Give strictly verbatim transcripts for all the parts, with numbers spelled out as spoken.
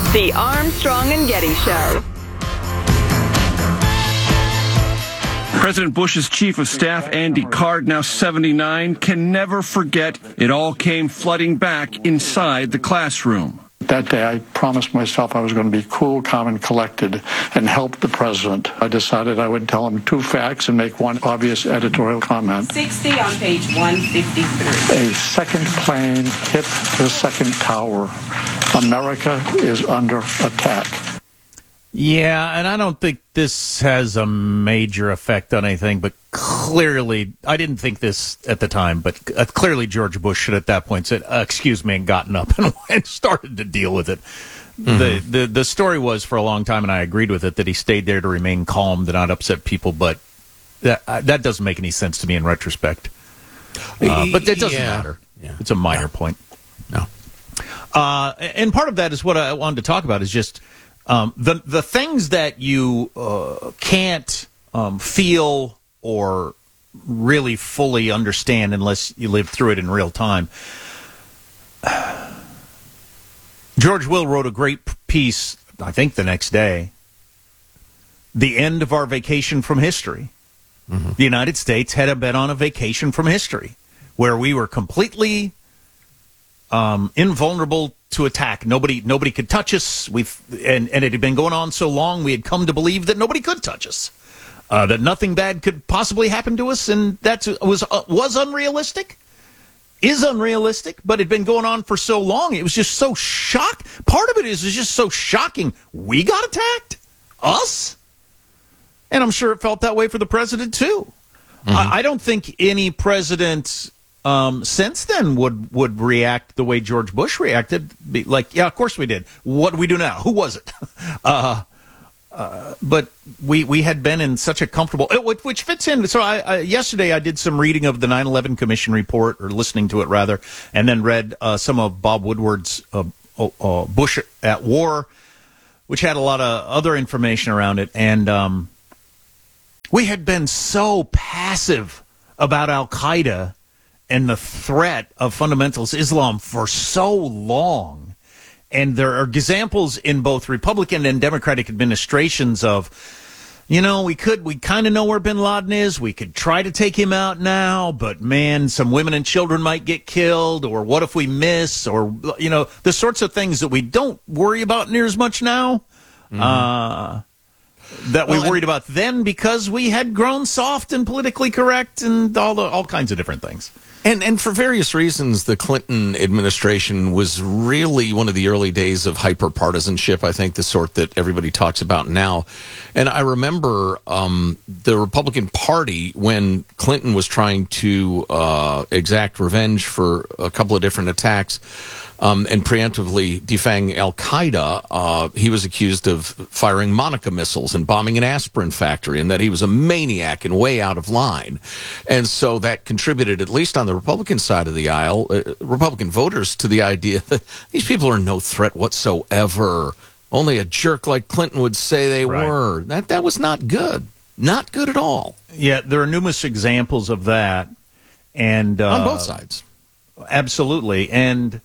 The Armstrong and Getty Show. President Bush's chief of staff, Andy Card, now seventy-nine, can never forget it all came flooding back inside the classroom. That day, I promised myself I was going to be cool, calm, and collected and help the president. I decided I would tell him two facts and make one obvious editorial comment. sixty on page one fifty-three. A second plane hit the second tower. America is under attack. Yeah, and I don't think this has a major effect on anything, but clearly, I didn't think this at the time, but uh, clearly George Bush should at that point said, uh, excuse me, and gotten up and, and started to deal with it. Mm-hmm. The, the the story was for a long time, and I agreed with it, that he stayed there to remain calm, to not upset people, but that, uh, that doesn't make any sense to me in retrospect. Uh, but it doesn't yeah. matter. Yeah. It's a minor no. point. No. Uh, and part of that is what I wanted to talk about is just um, the the things that you uh, can't um, feel or really fully understand unless you live through it in real time. George Will wrote a great piece, I think the next day, the end of our vacation from history. Mm-hmm. The United States had been on a vacation from history where we were completely um, invulnerable to attack. Nobody nobody could touch us. We've and, and it had been going on so long, we had come to believe that nobody could touch us. Uh, that nothing bad could possibly happen to us, and that was uh, was unrealistic, is unrealistic, but it had been going on for so long. It was just so shock. Part of it is, is just so shocking. We got attacked? Us? And I'm sure it felt that way for the president, too. Mm-hmm. I, I don't think any president um, since then would, would react the way George Bush reacted. Be like, yeah, of course we did. What do we do now? Who was it? uh Uh, but we we had been in such a comfortable, which, which fits in. So I, I, yesterday I did some reading of the nine eleven Commission report, or listening to it rather, and then read uh, some of Bob Woodward's uh, uh, Bush at War, which had a lot of other information around it. And um, we had been so passive about Al-Qaeda and the threat of fundamentalist Islam for so long. And there are examples in both Republican and Democratic administrations of, you know, we could, we kind of know where bin Laden is. We could try to take him out now, but man, some women and children might get killed. Or what if we miss? Or, you know, the sorts of things that we don't worry about near as much now. Mm-hmm. Uh, that well, we worried and- about then because we had grown soft and politically correct and all the, all kinds of different things. And and for various reasons, the Clinton administration was really one of the early days of hyper-partisanship, I think, the sort that everybody talks about now. And I remember um, the Republican Party, when Clinton was trying to uh, exact revenge for a couple of different attacks, Um, and preemptively defang Al-Qaeda, uh, he was accused of firing Monica missiles and bombing an aspirin factory, and that he was a maniac and way out of line. And so that contributed, at least on the Republican side of the aisle, uh, Republican voters to the idea that these people are no threat whatsoever. Only a jerk like Clinton would say they right. were. That, that was not good. Not good at all. Yeah, there are numerous examples of that. and uh, On both sides. Absolutely. And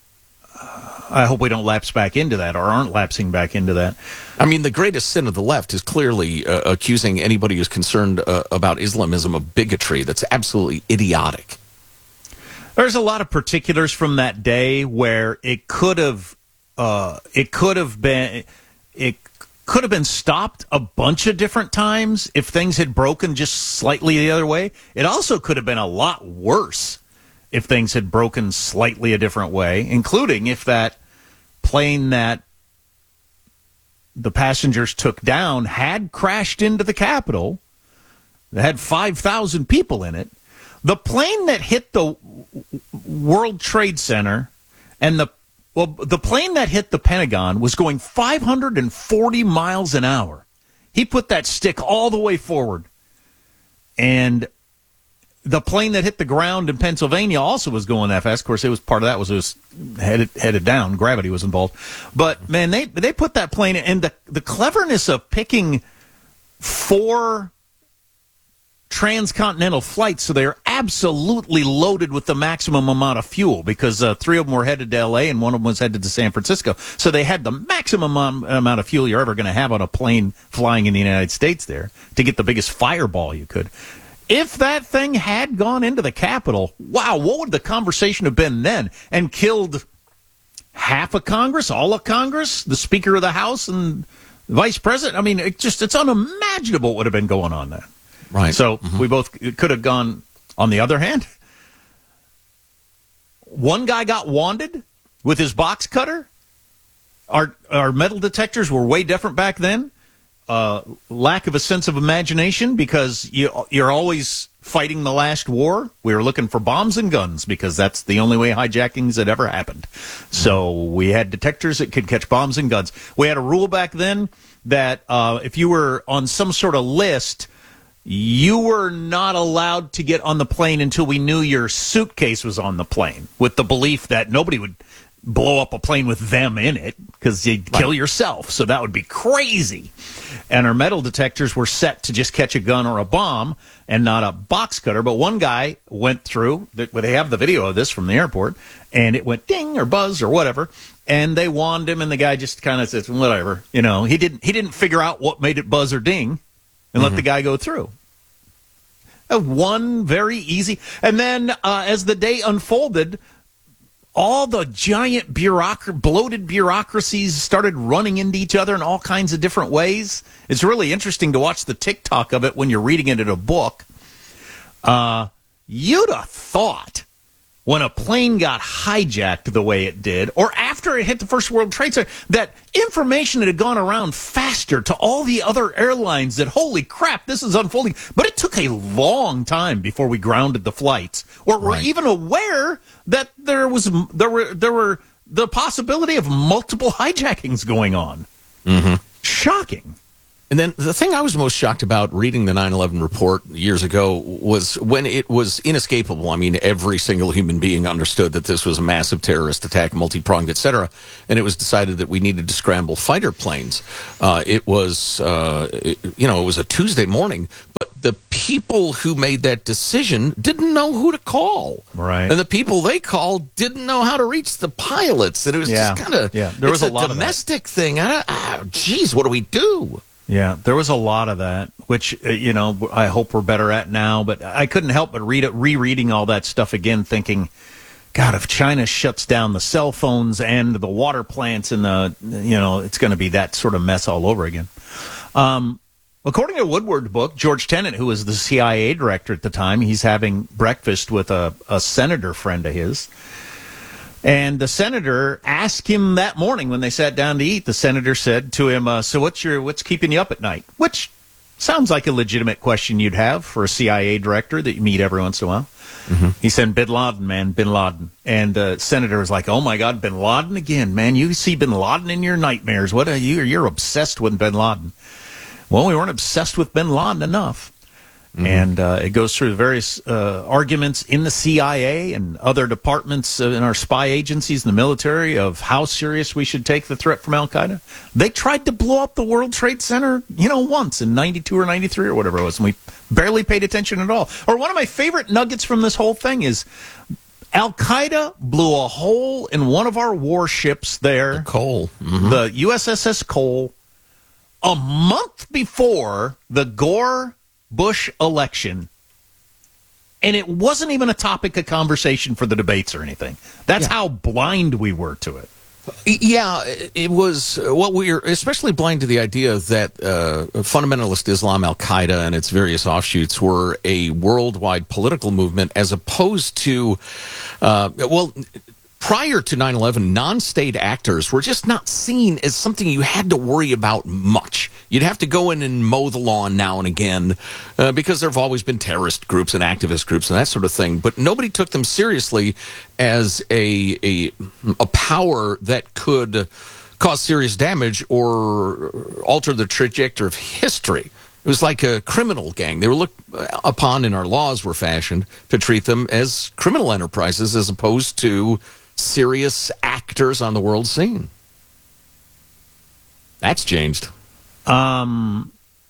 I hope we don't lapse back into that, or aren't lapsing back into that. I mean, the greatest sin of the left is clearly uh, accusing anybody who's concerned uh, about Islamism of bigotry. That's absolutely idiotic. There's a lot of particulars from that day where it could have, uh, it could have been, it could have been stopped a bunch of different times if things had broken just slightly the other way. It also could have been a lot worse if things had broken slightly a different way, including if that plane that the passengers took down had crashed into the Capitol, that had five thousand people in it. The plane that hit the World Trade Center and the, well, the plane that hit the Pentagon was going five hundred forty miles an hour. He put that stick all the way forward. And the plane that hit the ground in Pennsylvania also was going that fast. Of course, it was part of that was it was headed headed down. Gravity was involved. But man, they they put that plane in, and the the cleverness of picking four transcontinental flights, so they are absolutely loaded with the maximum amount of fuel because uh, three of them were headed to L A and one of them was headed to San Francisco. So they had the maximum am- amount of fuel you're ever going to have on a plane flying in the United States there to get the biggest fireball you could. If that thing had gone into the Capitol, wow, what would the conversation have been then? And killed half of Congress, all of Congress, the Speaker of the House, and the Vice President? I mean, it just it's unimaginable what would have been going on then. Right. So mm-hmm. we both could have gone. On the other hand, one guy got wanded with his box cutter. Our our metal detectors were way different back then. Uh, lack of a sense of imagination because you, you're always fighting the last war. We were looking for bombs and guns because that's the only way hijackings had ever happened. So we had detectors that could catch bombs and guns. We had a rule back then that uh, if you were on some sort of list, you were not allowed to get on the plane until we knew your suitcase was on the plane, with the belief that nobody would blow up a plane with them in it because you'd kill right. yourself. So that would be crazy. And our metal detectors were set to just catch a gun or a bomb and not a box cutter. But one guy went through, they have the video of this from the airport, and it went ding or buzz or whatever. And they wand him, and the guy just kind of says, whatever. You know, he didn't, he didn't figure out what made it buzz or ding and mm-hmm. let the guy go through. One very easy. And then uh, as the day unfolded, all the giant bureaucr- bloated bureaucracies started running into each other in all kinds of different ways. It's really interesting to watch the TikTok of it when you're reading it in a book. Uh, you'd have thought when a plane got hijacked the way it did, or after it hit the First World Trade Center, that information had gone around faster to all the other airlines that, holy crap, this is unfolding. But it took a long time before we grounded the flights, or were right. even aware that there was there were there were the possibility of multiple hijackings going on. Mm-hmm. Shocking. And then the thing I was most shocked about reading the nine eleven report years ago was when it was inescapable. I mean, every single human being understood that this was a massive terrorist attack, multi-pronged, et cetera. And it was decided that we needed to scramble fighter planes. Uh, it was, uh, it, you know, it was a Tuesday morning, but the people who made that decision didn't know who to call. Right. And the people they called didn't know how to reach the pilots. And it was yeah. just kind of, yeah. there was a, a lot domestic thing. I, ah, geez, what do we do? Yeah, there was a lot of that, which, uh, you know, I hope we're better at now. But I couldn't help but read it, rereading all that stuff again, thinking, God, if China shuts down the cell phones and the water plants and the, you know, it's going to be that sort of mess all over again. Um, according to Woodward's book, George Tenet, who was the C I A director at the time, he's having breakfast with a, a senator friend of his. And the senator asked him that morning when they sat down to eat, the senator said to him, uh, so what's your what's keeping you up at night? Which sounds like a legitimate question you'd have for a C I A director that you meet every once in a while. Mm-hmm. He said, Bin Laden, man, Bin Laden. And the uh, senator was like, oh, my God, Bin Laden again. Man, you see Bin Laden in your nightmares. What are you? You're obsessed with Bin Laden. Well, we weren't obsessed with Bin Laden enough. Mm-hmm. And uh, it goes through various uh, arguments in the C I A and other departments uh, in our spy agencies in the military of how serious we should take the threat from Al-Qaeda. They tried to blow up the World Trade Center, you know, once in ninety-two or ninety-three or whatever it was, and we barely paid attention at all. Or one of my favorite nuggets from this whole thing is Al-Qaeda blew a hole in one of our warships there. The Cole. Mm-hmm. The U S S S Cole, a month before the Gore Bush election, and it wasn't even a topic of conversation for the debates or anything. That's yeah. how blind we were to it. Yeah, it was. Well, we were especially blind to the idea that uh, fundamentalist Islam, Al-Qaeda, and its various offshoots were a worldwide political movement, as opposed to, uh, well, prior to nine eleven, non-state actors were just not seen as something you had to worry about much. You'd have to go in and mow the lawn now and again uh, because there have always been terrorist groups and activist groups and that sort of thing. But nobody took them seriously as a a, a power that could cause serious damage or alter the trajectory of history. It was like a criminal gang. They were looked upon, and our laws were fashioned to treat them as criminal enterprises as opposed to serious actors on the world scene. That's changed. Um,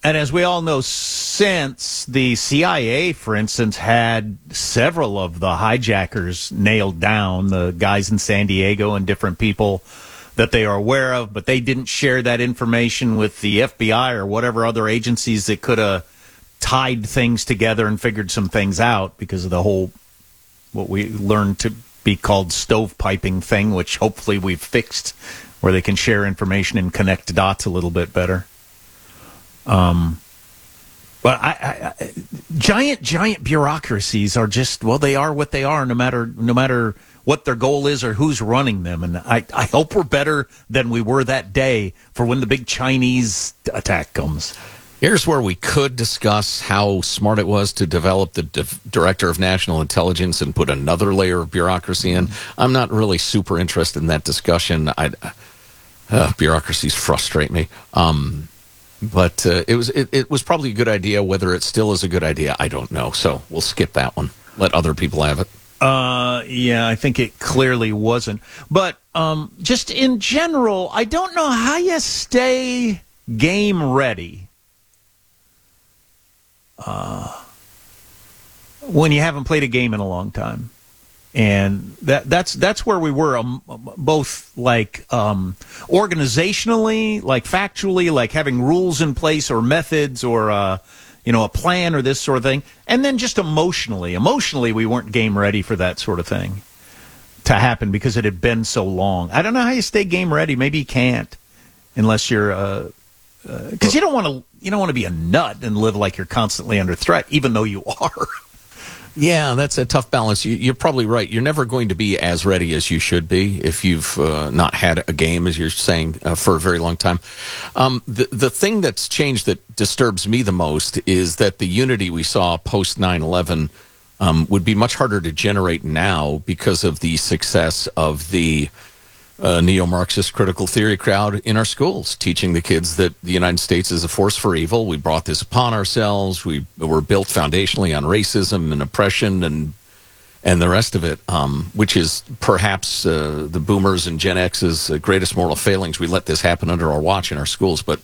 And as we all know, since the C I A, for instance, had several of the hijackers nailed down, the guys in San Diego and different people that they are aware of, but they didn't share that information with the F B I or whatever other agencies that could have tied things together and figured some things out because of the whole, what we learned to be called stovepiping thing, which hopefully we've fixed, where they can share information and connect dots a little bit better. Um, but I, I, I, giant, giant bureaucracies are just, well, they are what they are, no matter, no matter what their goal is or who's running them. And I, I hope we're better than we were that day for when the big Chinese attack comes. Here's where we could discuss how smart it was to develop the D- Director of National Intelligence and put another layer of bureaucracy in. I'm not really super interested in that discussion. I, uh, bureaucracies frustrate me. Um, But uh, it was it, it was probably a good idea. Whether it still is a good idea, I don't know. So we'll skip that one. Let other people have it. Uh, yeah, I think it clearly wasn't. But um, just in general, I don't know how you stay game ready uh, when you haven't played a game in a long time. And that that's that's where we were, um, both like um, organizationally, like factually, like having rules in place or methods or uh, you know a plan or this sort of thing, and then just emotionally. Emotionally, we weren't game ready for that sort of thing to happen because it had been so long. I don't know how you stay game ready. Maybe you can't, unless you're because uh, uh, you don't want to you don't want to be a nut and live like you're constantly under threat, even though you are. Yeah, that's a tough balance. You, you're probably right. You're never going to be as ready as you should be if you've uh, not had a game, as you're saying, uh, for a very long time. Um, the the thing that's changed that disturbs me the most is that the unity we saw post nine eleven um, would be much harder to generate now because of the success of the uh, neo-Marxist critical theory crowd in our schools, teaching the kids that the United States is a force for evil. We brought this upon ourselves. We were built foundationally on racism and oppression and and the rest of it, um, which is perhaps uh, the boomers and Gen X's uh, greatest moral failings. We let this happen under our watch in our schools. But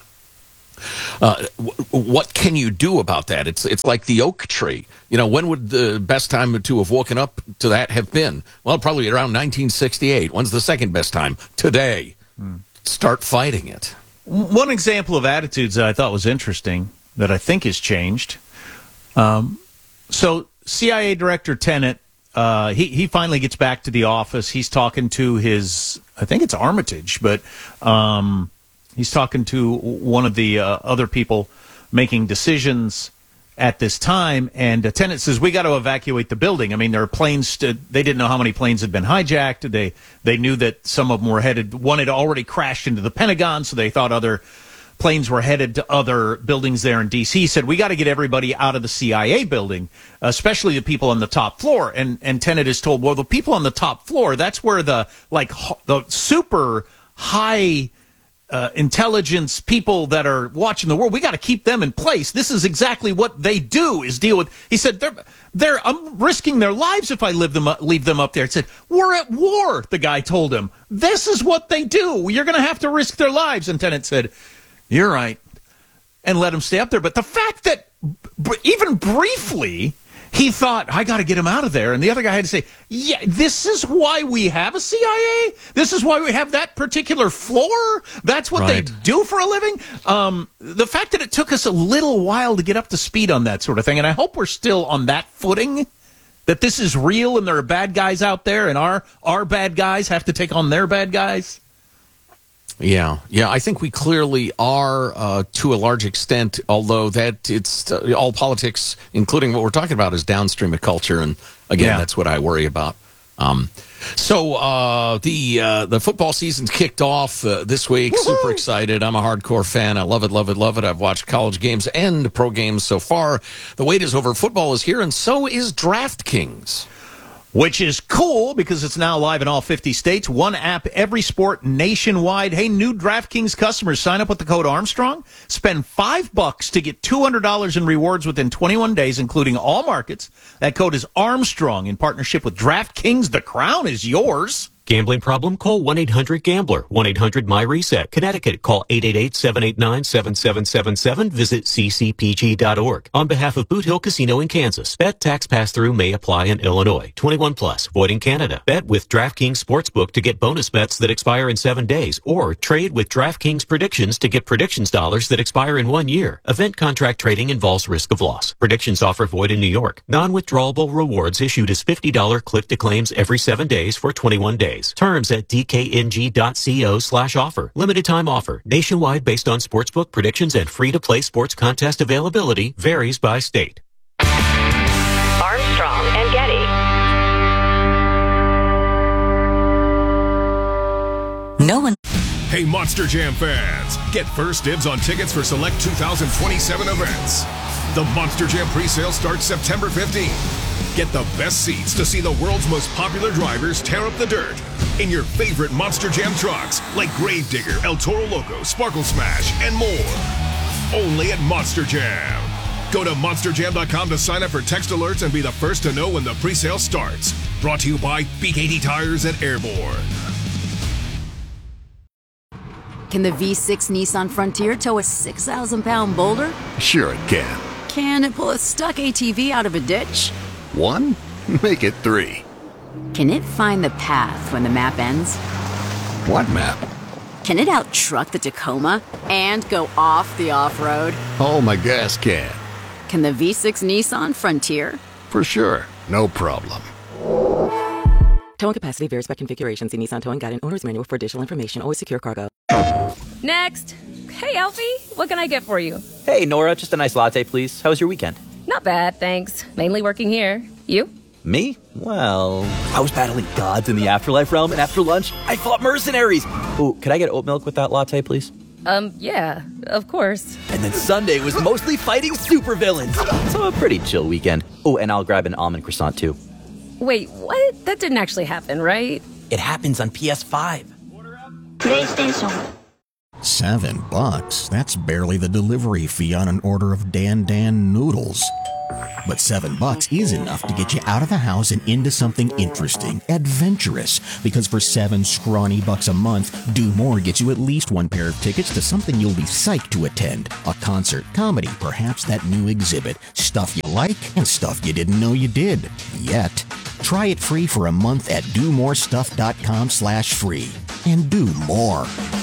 uh, w- what can you do about that? It's it's like the oak tree. You know, when would the best time to have woken up to that have been? Well, probably around nineteen sixty-eight. When's the second best time? Today. Hmm. Start fighting it. One example of attitudes that I thought was interesting that I think has changed. Um, so C I A Director Tenet, uh, he, he finally gets back to the office. He's talking to his, I think it's Armitage, but um, he's talking to one of the uh, other people making decisions at this time, and uh, Tenet says, we got to evacuate the building. I mean, there are planes, to, they didn't know how many planes had been hijacked. They they knew that some of them were headed, one had already crashed into the Pentagon, so they thought other planes were headed to other buildings there in D C. He said, we got to get everybody out of the C I A building, especially the people on the top floor. And, and Tenet is told, well, the people on the top floor, that's where the, like, the super high Uh, intelligence people that are watching the world, we got to keep them in place. This is exactly what they do, is deal with. He said, they're, they're, I'm risking their lives if I leave them, leave them up there. He said, we're at war, the guy told him. This is what they do. You're going to have to risk their lives. And Tenet said, you're right, and let them stay up there. But the fact that b- even briefly, he thought, I got to get him out of there. And the other guy had to say, yeah, this is why we have a C I A? This is why we have that particular floor? That's what right. they do for a living? Um, the fact that it took us a little while to get up to speed on that sort of thing, and I hope we're still on that footing, that this is real and there are bad guys out there and our, our bad guys have to take on their bad guys. Yeah, yeah, I think we clearly are uh, to a large extent, although that it's uh, all politics, including what we're talking about, is downstream of culture. And again, yeah. that's what I worry about. Um, so uh, the uh, the football season's kicked off uh, this week. Woo-hoo! Super excited. I'm a hardcore fan. I love it, love it, love it. I've watched college games and pro games so far. The wait is over. Football is here, and so is DraftKings. Which is cool because it's now live in all fifty states. One app, every sport nationwide. Hey, new DraftKings customers, sign up with the code Armstrong. Spend five bucks to get two hundred dollars in rewards within twenty-one days, including all markets. That code is Armstrong in partnership with DraftKings. The crown is yours. Gambling problem? Call one eight hundred gambler. one eight hundred my reset. Connecticut, call eight eight eight, seven eight nine, seven seven seven seven. Visit c c p g dot org. On behalf of Boot Hill Casino in Kansas, bet tax pass-through may apply in Illinois. twenty-one plus, void in Canada. Bet with DraftKings Sportsbook to get bonus bets that expire in seven days, or trade with DraftKings Predictions to get predictions dollars that expire in one year. Event contract trading involves risk of loss. Predictions offer void in New York. Non-withdrawable rewards issued as fifty dollars click-to-claims every seven days for twenty-one days. Terms at d k n g dot co slash offer. Limited time offer. Nationwide based on sportsbook predictions and free-to-play sports contest availability. Varies by state. Armstrong and Getty. No one. Hey, Monster Jam fans, get first dibs on tickets for select two thousand twenty-seven events. The Monster Jam pre-sale starts September fifteenth. Get the best seats to see the world's most popular drivers tear up the dirt in your favorite Monster Jam trucks like Gravedigger, El Toro Loco, Sparkle Smash, and more. Only at Monster Jam. Go to monster jam dot com to sign up for text alerts and be the first to know when the pre-sale starts. Brought to you by B K T Tires at Airborne. Can the V six Nissan Frontier tow a six thousand pound boulder? Sure it can. Can it pull a stuck A T V out of a ditch? One? Make it three. Can it find the path when the map ends? What map? Can it out-truck the Tacoma and go off the off-road? Oh, my gas can. Can the V six Nissan Frontier? For sure. No problem. Towing capacity varies by configuration. See Nissan Towing Guide and Owner's Manual for additional information. Always secure cargo. Next. Hey, Alfie. What can I get for you? Hey, Nora. Just a nice latte, please. How was your weekend? Not bad, thanks. Mainly working here. You? Me? Well, I was battling gods in the afterlife realm, and after lunch, I fought mercenaries. Oh, could I get oat milk with that latte, please? Um, yeah, of course. And then Sunday was mostly fighting supervillains. So a pretty chill weekend. Oh, and I'll grab an almond croissant, too. Wait, what? That didn't actually happen, right? It happens on P S five. PlayStation. Seven bucks? That's barely the delivery fee on an order of Dan Dan noodles. But seven bucks is enough to get you out of the house and into something interesting, adventurous. Because for seven scrawny bucks a month, Do More gets you at least one pair of tickets to something you'll be psyched to attend. A concert, comedy, perhaps that new exhibit. Stuff you like and stuff you didn't know you did. Yet. Try it free for a month at do more stuff dot com slash free. And do more.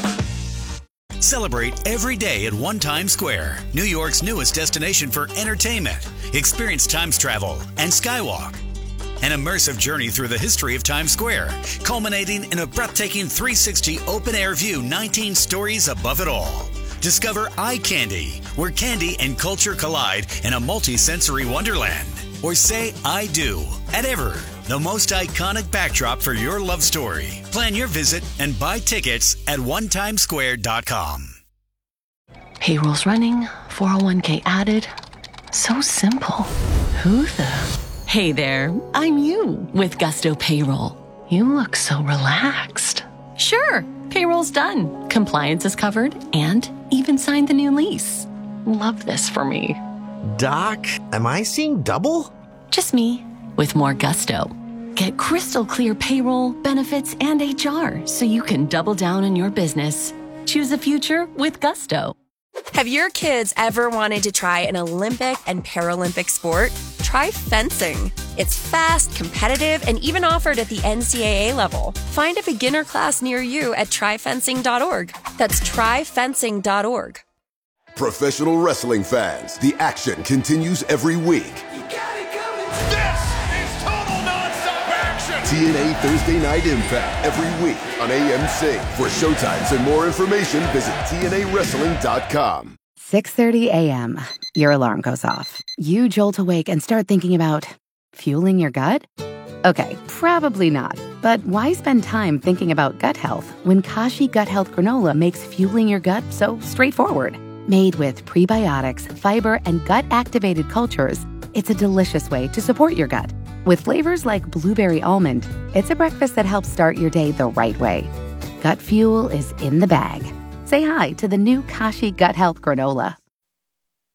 Celebrate every day at One Times Square, New York's newest destination for entertainment. Experience Times Travel and Skywalk. An immersive journey through the history of Times Square, culminating in a breathtaking three sixty open-air view, nineteen stories above it all. Discover Eye Candy, where candy and culture collide in a multi-sensory wonderland. Or say I do at Ever, the most iconic backdrop for your love story. Plan your visit and buy tickets at one times square dot com. Payroll's running, four oh one k added. So simple. Who the? Hey there, I'm you with Gusto Payroll. You look so relaxed. Sure, payroll's done. Compliance is covered and even signed the new lease. Love this for me. Doc, am I seeing double? Just me, with more gusto. Get crystal clear payroll, benefits, and H R so you can double down in your business. Choose a future with gusto. Have your kids ever wanted to try an Olympic and Paralympic sport? Try fencing. It's fast, competitive, and even offered at the N C double A level. Find a beginner class near you at try fencing dot org. That's try fencing dot org. Professional wrestling fans, the action continues every week. This is total non-stop action! T N A Thursday Night Impact every week on A M C. For showtimes and more information, visit T N A wrestling dot com. six thirty a.m. Your alarm goes off. You jolt awake and start thinking about fueling your gut? Okay, probably not. But why spend time thinking about gut health when Kashi Gut Health Granola makes fueling your gut so straightforward? Made with prebiotics, fiber, and gut-activated cultures, it's a delicious way to support your gut. With flavors like blueberry almond, it's a breakfast that helps start your day the right way. Gut fuel is in the bag. Say hi to the new Kashi Gut Health Granola.